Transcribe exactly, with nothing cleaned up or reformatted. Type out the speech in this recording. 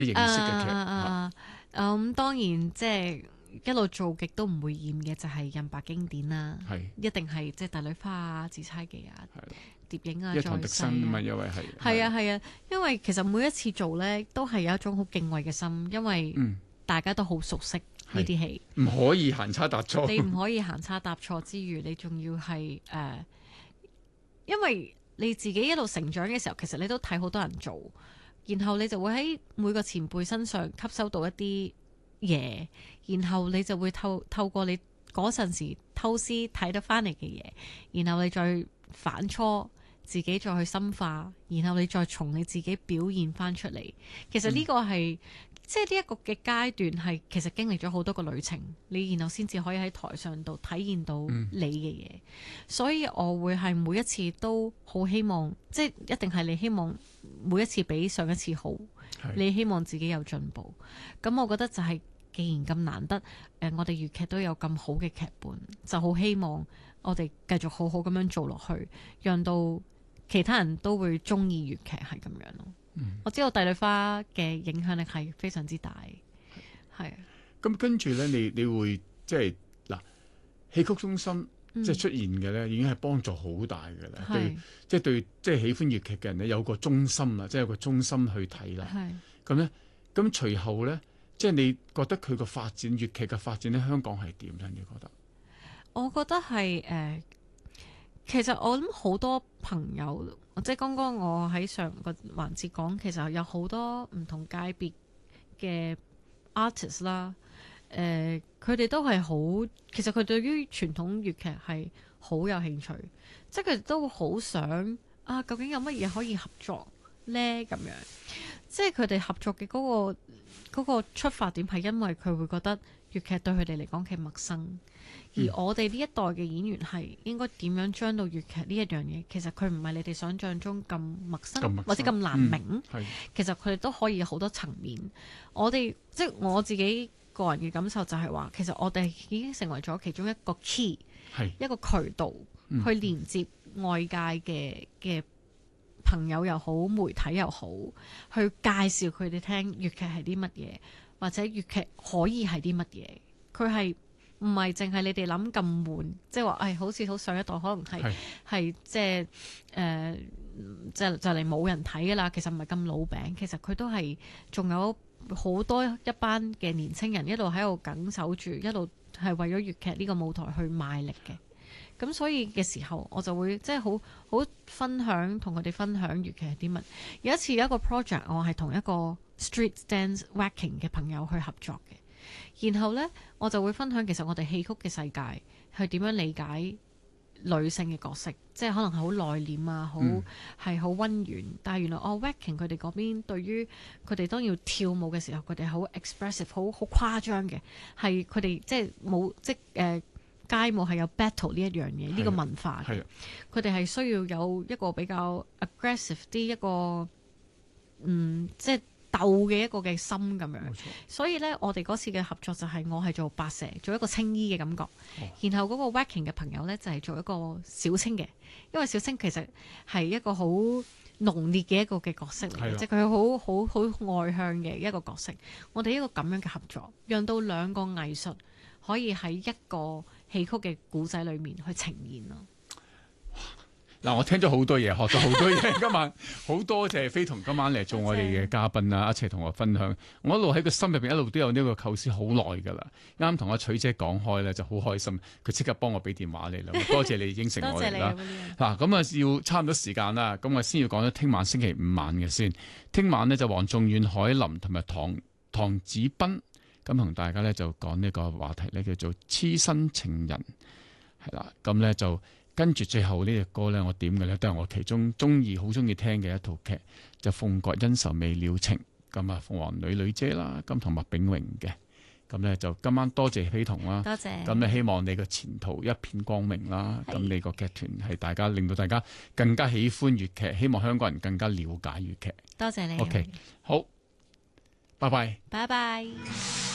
形式嘅劇。 啊啊啊咁當然即係一路做極都唔會厭嘅，就係印白經典啦， 係一定係即係《帝女花》啊、《紫釵記》啊、蝶影啊、 一唐再世迪生啊嘛， 啊， 因為係係啊係啊，因為其實每一次做咧都係有一種好敬畏嘅心，因為大家都好熟悉呢啲戲， 唔可以行差踏錯。 你唔可以行差踏錯之餘，你仲要係誒、呃，因為你自己一路成長嘅時候，其實你都睇好多人做。然後你就會喺每個前輩身上吸收到一啲嘢，然後你就會透透過你嗰陣時偷師睇得翻嚟嘅嘢，然後你再反芻自己再去深化，然後你再從你自己表現翻出嚟。其實呢個係、嗯、即係呢一個嘅階段係其實經歷咗好多個旅程，你然後先至可以喺台上度體現到你嘅嘢、嗯。所以我會係每一次都好希望，即係一定係你希望每一次比上一次好，你希望自己有進步。咁我覺得就係既然咁難得，誒我哋粵劇都有咁好嘅劇本，就好希望我哋繼續好好咁樣做落去，讓到其他人都會中意粵劇係咁樣咯。嗯、我知道帝女花嘅影響力係非常之大，係啊。 咁跟住咧，你你會即係嗱，戲曲中心即係出現嘅咧、嗯，已經係幫助好大嘅啦。對，即係對，即係喜歡粵劇嘅人咧，有個中心啦，即係有個中心去睇啦。係咁咧，咁隨後咧，即係你覺得佢個發展，粵劇嘅發展喺香港係點咧？你覺得？ 我覺得係誒、呃，其實我諗好多朋友。即係剛剛我喺上個環節講，其實有好多唔同界別嘅 artist 啦，誒、呃，佢哋都係好，其實佢對於傳統粵劇係好有興趣，即係佢哋都好想啊，究竟有乜嘢可以合作呢？咁樣，即係佢哋合作嘅嗰、嗰個嗰個出發點係因為佢會覺得粵劇對佢哋嚟講係陌生。而我哋呢一代嘅演員係應該點樣將到粵劇呢一樣嘢？其實佢唔係你哋想象中咁陌生，或者咁難明。嗯、其實佢哋都可以有好多層面。我哋即係我自己個人嘅感受就係話，其實我哋已經成為咗其中一個 key，一個渠道去連接外界嘅嘅朋友又好，媒體又好，去介紹佢哋聽粵劇係啲乜嘢，或者粵劇可以係啲乜嘢。佢係唔係淨係你哋諗咁悶，即係話誒，好似好上一代可能係係即係誒，即係就嚟冇人睇噶啦。其實唔係咁老餅，其實佢都係仲有好多一班嘅年青人一路喺度緊守住，一路係為咗粵劇呢個舞台去賣力嘅。咁所以嘅時候，我就會即係好好分享，同佢哋分享粵劇係啲乜。有一次有一個 project，我係同一個 street dance whacking 嘅朋友去合作嘅。然後呢，我就會分享其實我哋戲曲嘅世界係點樣理解女性嘅角色，即係可能係好內斂啊，好係好溫軟。但係原來哦 whacking 佢哋嗰邊對於佢哋當要跳舞嘅時候，佢哋好 expressive，好好誇張嘅，係佢哋即係冇即係誒、呃、街舞係有 battle 呢一樣嘢，呢、呢個文化嘅。佢哋係需要有一個比較 aggressive 啲一個嗯即係鬥嘅一個嘅心咁樣，所以咧我哋嗰次嘅合作就係我係做白蛇，做一個青衣嘅感覺，哦、然後嗰個 whacking 嘅朋友咧就係、是、做一個小青嘅，因為小青其實係一個好濃烈嘅一個嘅角色嚟嘅，即係佢好好好外向嘅一個角色。我哋一個咁樣嘅合作，讓到兩個藝術可以喺一個戲曲嘅故仔裏面去呈現咯。 嗱，我聽咗好多嘢，學咗好多嘢。今晚好多謝飛同今晚嚟做我哋嘅嘉賓啊，一齊同我分享。我一路喺個心入邊一路都有呢個構思好耐噶啦。啱同阿取姐講開咧，就好開心。佢即刻幫我俾電話你啦，多謝你應承我哋啦。嗱，咁啊要差唔多時間啦，咁我先要講咗聽晚星期五晚嘅先。聽晚呢，就黃仲遠、海林同埋唐唐子斌咁同大家咧就講呢個話題咧叫做痴身情人，係啦，咁咧就。跟住最後呢隻歌咧，我點嘅咧都係我其中中意、好中意聽嘅一套劇，就《鳳閣恩仇未了情》。咁啊，鳳凰女女姐啦，咁同麥炳榮嘅。咁咧就今晚多謝飛同啦， 多謝。 咁咧希望你個前途一片光明啦。咁你個劇團係大家令到大家更加喜歡粵劇，希望香港人更加了解粵劇。 多謝你。 OK，好，拜拜。 拜拜。